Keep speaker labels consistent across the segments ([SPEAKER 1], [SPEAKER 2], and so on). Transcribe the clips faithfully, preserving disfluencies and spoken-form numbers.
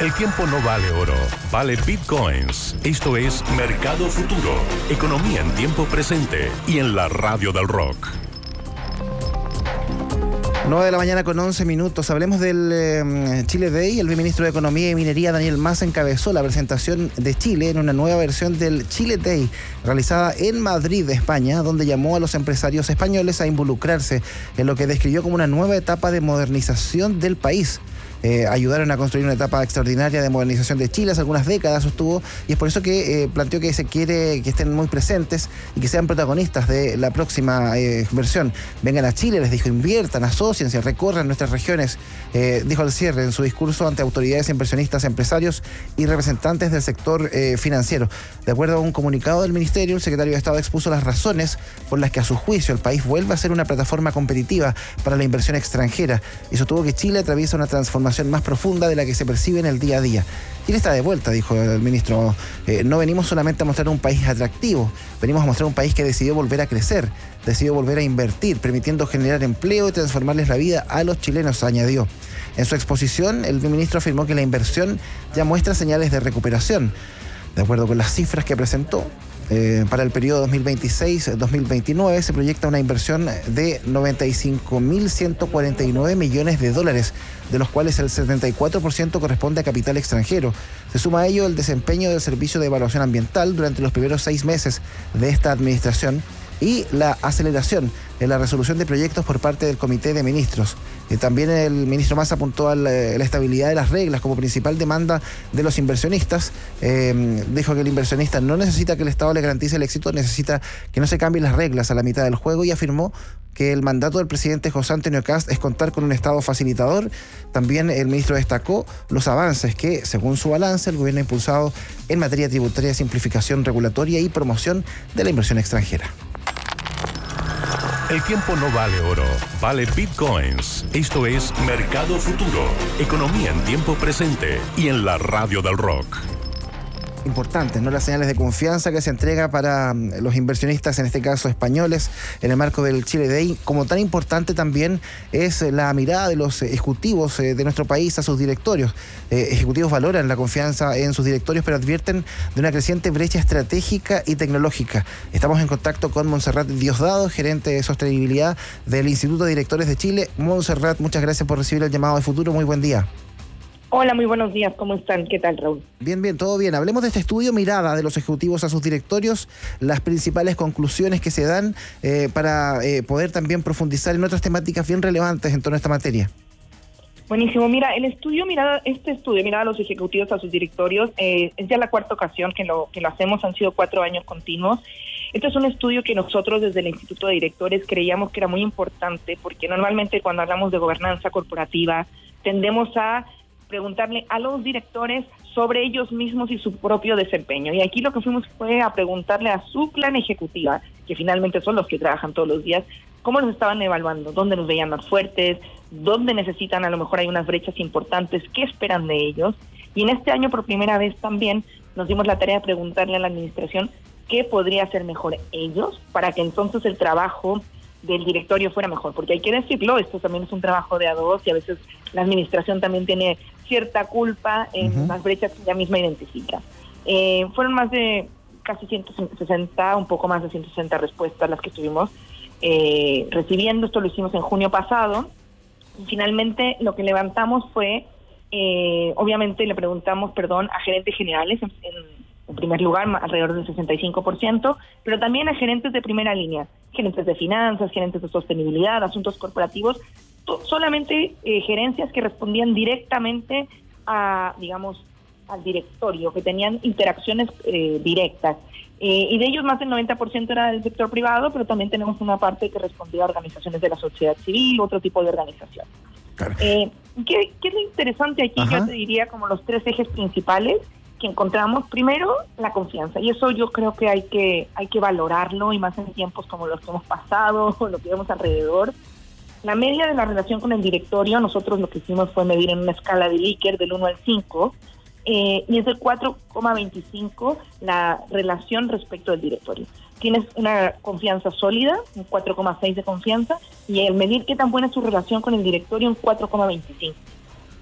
[SPEAKER 1] El tiempo no vale oro, vale bitcoins. Esto es Mercado Futuro, economía en tiempo presente y en la radio del rock.
[SPEAKER 2] nueve de la mañana con once minutos. Hablemos del eh, Chile Day. El ministro de Economía y Minería, Daniel Mas, encabezó la presentación de Chile en una nueva versión del Chile Day, realizada en Madrid, España, donde llamó a los empresarios españoles a involucrarse en lo que describió como una nueva etapa de modernización del país. Eh, ayudaron a construir una etapa extraordinaria de modernización de Chile hace algunas décadas, sostuvo, y es por eso que eh, planteó que se quiere que estén muy presentes y que sean protagonistas de la próxima eh, versión. Vengan a Chile, les dijo, inviertan, asóciense, recorran nuestras regiones, eh, dijo al cierre en su discurso ante autoridades inversionistas, empresarios y representantes del sector eh, financiero. De acuerdo a un comunicado del Ministerio, el secretario de Estado expuso las razones por las que a su juicio el país vuelve a ser una plataforma competitiva para la inversión extranjera y sostuvo que Chile atraviesa una transformación más profunda de la que se percibe en el día a día. Chile está de vuelta, dijo el ministro. Eh, no venimos solamente a mostrar un país atractivo, venimos a mostrar un país que decidió volver a crecer, decidió volver a invertir, permitiendo generar empleo y transformarles la vida a los chilenos, añadió. En su exposición, el ministro afirmó que la inversión ya muestra señales de recuperación. De acuerdo con las cifras que presentó, Eh, para el periodo dos mil veintiséis a dos mil veintinueve se proyecta una inversión de noventa y cinco mil ciento cuarenta y nueve millones de dólares, de los cuales el setenta y cuatro por ciento corresponde a capital extranjero. Se suma a ello el desempeño del Servicio de Evaluación Ambiental durante los primeros seis meses de esta administración y la aceleración en la resolución de proyectos por parte del Comité de Ministros. Eh, también el ministro Mas apuntó a la, a la estabilidad de las reglas como principal demanda de los inversionistas. Eh, dijo que el inversionista no necesita que el Estado le garantice el éxito, necesita que no se cambien las reglas a la mitad del juego, y afirmó que el mandato del presidente José Antonio Kast es contar con un Estado facilitador. También el ministro destacó los avances que, según su balance, el gobierno ha impulsado en materia tributaria, simplificación regulatoria y promoción de la inversión extranjera.
[SPEAKER 1] El tiempo no vale oro, vale bitcoins. Esto es Mercado Futuro, economía en tiempo presente y en la radio del rock.
[SPEAKER 2] Importantes, ¿no? Las señales de confianza que se entrega para los inversionistas, en este caso españoles, en el marco del Chile Day. Como tan importante también es la mirada de los ejecutivos de nuestro país a sus directorios. Eh, ejecutivos valoran la confianza en sus directorios, pero advierten de una creciente brecha estratégica y tecnológica. Estamos en contacto con Montserrat Diosdado, gerente de sostenibilidad del Instituto de Directores de Chile. Montserrat, muchas gracias por recibir el llamado de Futuro. Muy buen día.
[SPEAKER 3] Hola, muy buenos días. ¿Cómo están? ¿Qué tal, Raúl?
[SPEAKER 2] Bien, bien, todo bien. Hablemos de este estudio, mirada de los ejecutivos a sus directorios, las principales conclusiones que se dan eh, para eh, poder también profundizar en otras temáticas bien relevantes en toda esta materia.
[SPEAKER 3] Buenísimo. Mira, el estudio, mirada, este estudio, mirada a los ejecutivos a sus directorios, eh, es ya la cuarta ocasión que lo, que lo hacemos, han sido cuatro años continuos. Este es un estudio que nosotros desde el Instituto de Directores creíamos que era muy importante, porque normalmente cuando hablamos de gobernanza corporativa tendemos a preguntarle a los directores sobre ellos mismos y su propio desempeño. Y aquí lo que fuimos fue a preguntarle a su plan ejecutiva, que finalmente son los que trabajan todos los días, cómo los estaban evaluando, dónde los veían más fuertes, dónde necesitan, a lo mejor hay unas brechas importantes, qué esperan de ellos. Y en este año, por primera vez también, nos dimos la tarea de preguntarle a la administración qué podría hacer mejor ellos para que entonces el trabajo del directorio fuera mejor, porque hay que decirlo, esto también es un trabajo de a dos y a veces la administración también tiene cierta culpa en uh-huh. las brechas que ella misma identifica. Eh, fueron más de casi ciento sesenta, un poco más de ciento sesenta respuestas las que estuvimos eh, recibiendo. Esto lo hicimos en junio pasado. Y finalmente lo que levantamos fue, eh, obviamente le preguntamos, perdón, a gerentes generales en, en En primer lugar, alrededor del sesenta y cinco por ciento, pero también a gerentes de primera línea, gerentes de finanzas, gerentes de sostenibilidad, asuntos corporativos, to- solamente eh, gerencias que respondían directamente a, digamos, al directorio, que tenían interacciones eh, directas. Eh, y de ellos más del noventa por ciento era del sector privado, pero también tenemos una parte que respondía a organizaciones de la sociedad civil, otro tipo de organización. Claro. Eh, ¿qué, ¿Qué es lo interesante aquí? Ajá. Yo te diría como los tres ejes principales que encontramos. Primero, la confianza, y eso yo creo que hay que hay que valorarlo, y más en tiempos como los que hemos pasado o lo que vemos alrededor. La media de la relación con el directorio, nosotros lo que hicimos fue medir en una escala de Likert del uno al cinco, eh, y es del cuatro coma veinticinco la relación respecto del directorio. Tienes una confianza sólida, un cuatro coma seis de confianza, y el medir qué tan buena es tu relación con el directorio, un cuatro coma veinticinco.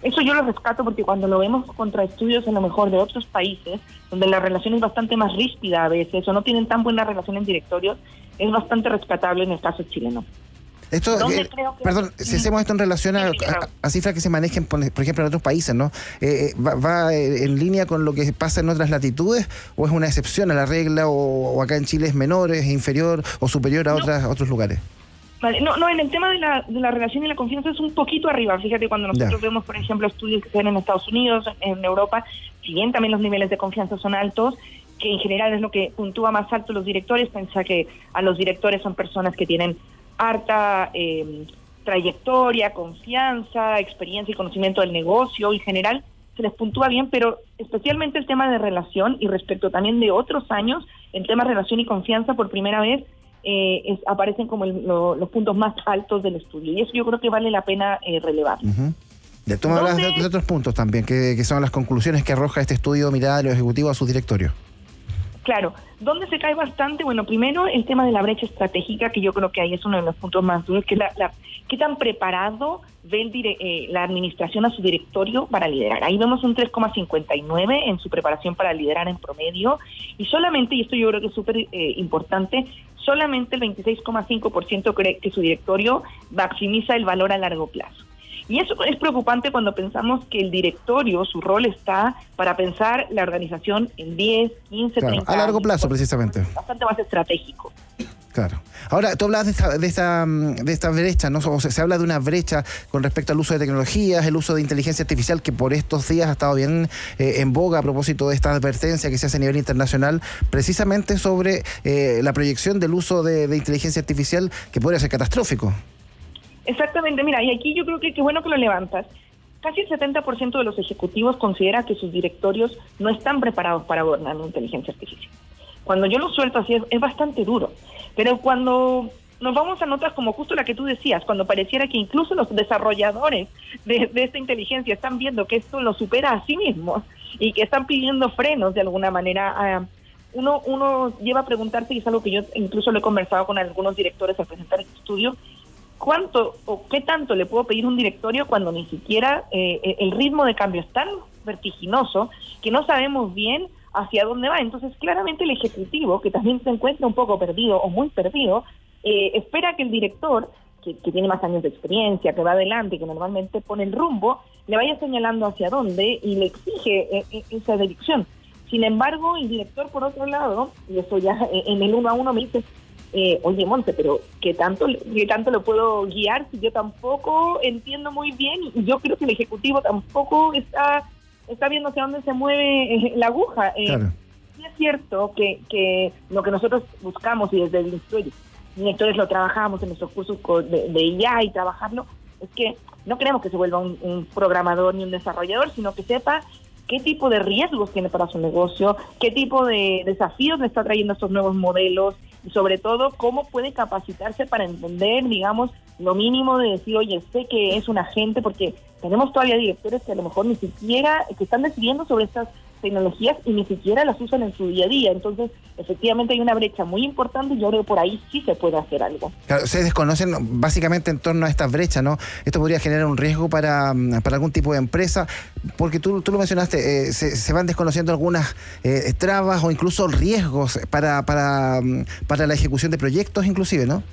[SPEAKER 3] Eso yo lo rescato porque cuando lo vemos contra estudios a lo mejor de otros países, donde la relación es bastante más ríspida a veces, o no tienen tan buena relación en directorios, es bastante rescatable en el caso chileno.
[SPEAKER 2] Esto, eh, que, perdón, si hacemos esto en relación a, a, a cifras que se manejen, por, por ejemplo, en otros países, ¿no? Eh, ¿va, ¿Va en línea con lo que pasa en otras latitudes o es una excepción a la regla o, o acá en Chile es menor, es inferior o superior a, no. otras, a otros lugares?
[SPEAKER 3] Vale, no, no, en el tema de la, de la relación y la confianza es un poquito arriba. Fíjate, cuando nosotros ya. vemos, por ejemplo, estudios que se ven en Estados Unidos, en Europa, si bien también los niveles de confianza son altos, que en general es lo que puntúa más alto los directores, piensa que a los directores son personas que tienen harta eh, trayectoria, confianza, experiencia y conocimiento del negocio, en general se les puntúa bien, pero especialmente el tema de relación y respecto también de otros años, el tema de relación y confianza por primera vez eh, es, aparecen como el, lo, los puntos más altos del estudio, y eso yo creo que vale la pena eh, relevar. Uh-huh.
[SPEAKER 2] Ya, tú me hablas de, de otros puntos también, que, que son las conclusiones que arroja este estudio Mirada de los Ejecutivos a sus directorios.
[SPEAKER 3] Claro, ¿dónde se cae bastante? Bueno, primero el tema de la brecha estratégica, que yo creo que ahí es uno de los puntos más duros, que es la, la, qué tan preparado ve el dire, eh, la administración a su directorio para liderar. Ahí vemos un tres coma cincuenta y nueve en su preparación para liderar en promedio, y solamente, y esto yo creo que es súper eh, importante, solamente el veintiséis coma cinco por ciento cree que su directorio maximiza el valor a largo plazo. Y eso es preocupante cuando pensamos que el directorio, su rol está para pensar la organización en diez, quince,
[SPEAKER 2] claro,
[SPEAKER 3] treinta
[SPEAKER 2] a largo
[SPEAKER 3] años,
[SPEAKER 2] plazo, precisamente.
[SPEAKER 3] Bastante más estratégico.
[SPEAKER 2] Claro. Ahora, tú hablas de esta, de esta, de esta brecha, ¿no? O sea, se habla de una brecha con respecto al uso de tecnologías, el uso de inteligencia artificial, que por estos días ha estado bien eh, en boga a propósito de esta advertencia que se hace a nivel internacional, precisamente sobre eh, la proyección del uso de, de inteligencia artificial, que podría ser catastrófico.
[SPEAKER 3] Exactamente, mira, y aquí yo creo que qué bueno que lo levantas. Casi el setenta por ciento de los ejecutivos considera que sus directorios no están preparados para gobernar la inteligencia artificial. Cuando yo lo suelto así es, es bastante duro, pero cuando nos vamos a notas como justo la que tú decías, cuando pareciera que incluso los desarrolladores de, de esta inteligencia están viendo que esto lo supera a sí mismos y que están pidiendo frenos de alguna manera, a, uno, uno lleva a preguntarse, y es algo que yo incluso lo he conversado con algunos directores al presentar este estudio, ¿cuánto o qué tanto le puedo pedir a un directorio cuando ni siquiera eh, el ritmo de cambio es tan vertiginoso que no sabemos bien hacia dónde va? Entonces, claramente el ejecutivo, que también se encuentra un poco perdido o muy perdido, eh, espera que el director, que, que tiene más años de experiencia, que va adelante, que normalmente pone el rumbo, le vaya señalando hacia dónde y le exige eh, eh, esa dirección. Sin embargo, el director, por otro lado, y eso ya eh, en el uno a uno me dice, Eh, oye, Monte, pero ¿qué tanto, ¿qué tanto lo puedo guiar si yo tampoco entiendo muy bien? Y yo creo que el Ejecutivo tampoco está está viendo hacia dónde se mueve eh, la aguja. Eh, claro. Sí es cierto que, que lo que nosotros buscamos, y desde el directorio, directores lo trabajamos en nuestros cursos de, de I A y trabajarlo, es que no queremos que se vuelva un, un programador ni un desarrollador, sino que sepa qué tipo de riesgos tiene para su negocio, qué tipo de desafíos le está trayendo estos nuevos modelos, y sobre todo cómo puede capacitarse para entender, digamos, lo mínimo de decir, oye, sé que es un agente, porque tenemos todavía directores que a lo mejor ni siquiera, que están decidiendo sobre estas tecnologías y ni siquiera las usan en su día a día. Entonces, efectivamente hay una brecha muy importante y yo creo que por ahí sí se puede hacer algo.
[SPEAKER 2] Claro, ustedes desconocen básicamente en torno a estas brechas, ¿no? Esto podría generar un riesgo para, para algún tipo de empresa, porque tú, tú lo mencionaste, eh, se, se van desconociendo algunas eh, trabas o incluso riesgos para, para, para la ejecución de proyectos inclusive, ¿no?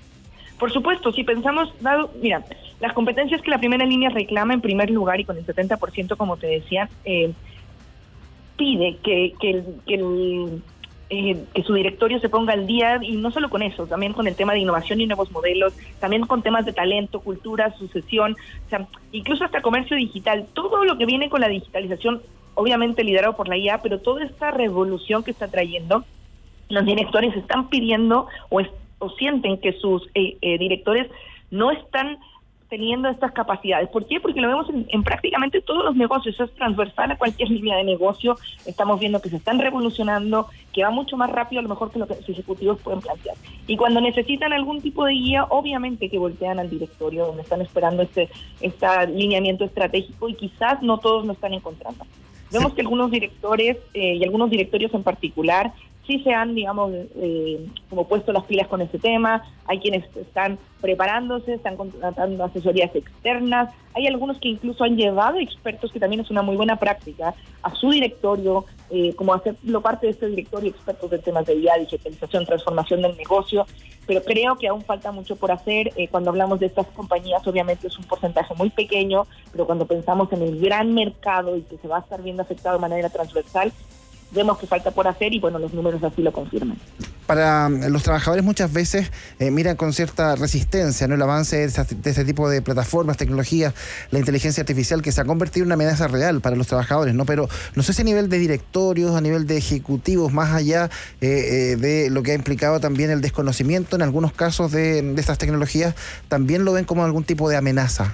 [SPEAKER 3] Por supuesto, si pensamos, dado, mira, las competencias que la primera línea reclama en primer lugar y con el setenta por ciento, como te decía, eh, pide que, que, el, que, el, eh, que su directorio se ponga al día, y no solo con eso, también con el tema de innovación y nuevos modelos, también con temas de talento, cultura, sucesión, o sea, incluso hasta comercio digital, todo lo que viene con la digitalización, obviamente liderado por la I A, pero toda esta revolución que está trayendo, los directores están pidiendo o, es, o sienten que sus eh, eh, directores no están teniendo estas capacidades. ¿Por qué? Porque lo vemos en, en prácticamente todos los negocios, es transversal a cualquier línea de negocio. Estamos viendo que se están revolucionando, que va mucho más rápido a lo mejor que lo que los ejecutivos pueden plantear. Y cuando necesitan algún tipo de guía, obviamente que voltean al directorio, donde están esperando este, este lineamiento estratégico, y quizás no todos lo están encontrando. Vemos que algunos directores eh, y algunos directorios en particular sí se han, digamos, eh, como puesto las pilas con este tema. Hay quienes están preparándose, están contratando asesorías externas. Hay algunos que incluso han llevado expertos, que también es una muy buena práctica, a su directorio, eh, como hacerlo parte de este directorio, expertos en temas de I A, digitalización, transformación del negocio. Pero creo que aún falta mucho por hacer. Eh, cuando hablamos de estas compañías, obviamente es un porcentaje muy pequeño, pero cuando pensamos en el gran mercado y que se va a estar viendo afectado de manera transversal, vemos que falta por hacer y bueno, los números así lo confirman.
[SPEAKER 2] Para los trabajadores muchas veces eh, miran con cierta resistencia, ¿no?, el avance de, esa, de este tipo de plataformas, tecnologías, la inteligencia artificial, que se ha convertido en una amenaza real para los trabajadores, ¿no? Pero no sé si a nivel de directorios, a nivel de ejecutivos, más allá eh, eh, de lo que ha implicado también el desconocimiento en algunos casos de, de estas tecnologías, también lo ven como algún tipo de amenaza.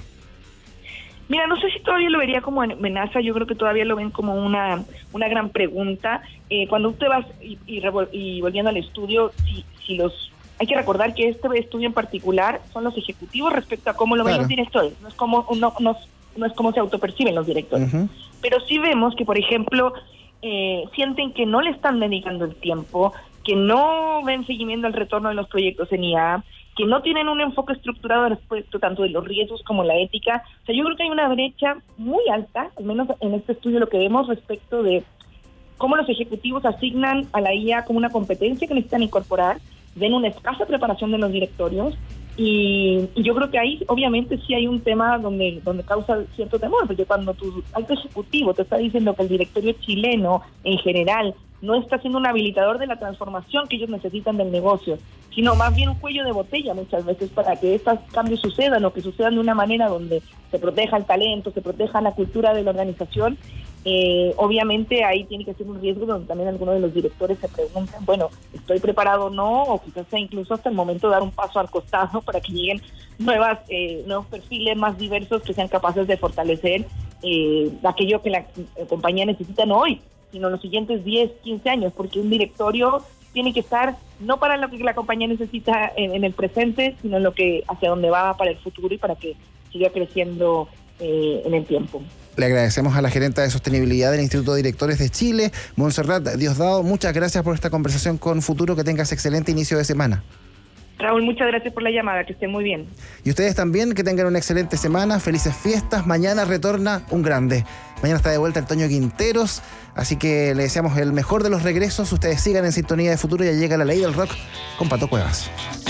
[SPEAKER 3] Mira, no sé si todavía lo vería como amenaza, yo creo que todavía lo ven como una una gran pregunta. Eh, cuando usted va, y, y, y volviendo al estudio, si, si los hay que recordar que este estudio en particular son los ejecutivos respecto a cómo lo claro. ven los directores, no es como no, no, no es como se autoperciben los directores. Uh-huh. Pero sí vemos que, por ejemplo, eh, sienten que no le están dedicando el tiempo, que no ven seguimiento al retorno de los proyectos en I A, que no tienen un enfoque estructurado respecto tanto de los riesgos como la ética. O sea, yo creo que hay una brecha muy alta, al menos en este estudio lo que vemos respecto de cómo los ejecutivos asignan a la I A como una competencia que necesitan incorporar, ven una escasa preparación de los directorios, y, y yo creo que ahí obviamente sí hay un tema donde donde causa cierto temor, porque cuando tu alto ejecutivo te está diciendo que el directorio chileno en general no está siendo un habilitador de la transformación que ellos necesitan del negocio, sino más bien un cuello de botella muchas veces para que estos cambios sucedan, o que sucedan de una manera donde se proteja el talento, se proteja la cultura de la organización. Eh, obviamente ahí tiene que ser un riesgo donde también algunos de los directores se preguntan, bueno, ¿estoy preparado o no? O quizás sea incluso hasta el momento de dar un paso al costado para que lleguen nuevas eh, nuevos perfiles más diversos que sean capaces de fortalecer eh, aquello que la eh, compañía necesita no hoy, sino los siguientes diez, quince años, porque un directorio tiene que estar no para lo que la compañía necesita en, en el presente, sino en lo que hacia dónde va para el futuro y para que siga creciendo eh, en el tiempo.
[SPEAKER 2] Le agradecemos a la gerenta de sostenibilidad del Instituto de Directores de Chile, Montserrat Diosdado. Muchas gracias por esta conversación con Futuro. Que tengas excelente inicio de semana.
[SPEAKER 3] Raúl, muchas gracias por la llamada, que estén muy bien.
[SPEAKER 2] Y ustedes también, que tengan una excelente semana, felices fiestas. Mañana retorna un grande. Mañana está de vuelta el Toño Quinteros, así que le deseamos el mejor de los regresos. Ustedes sigan en sintonía de Futuro, ya llega la ley del rock con Pato Cuevas.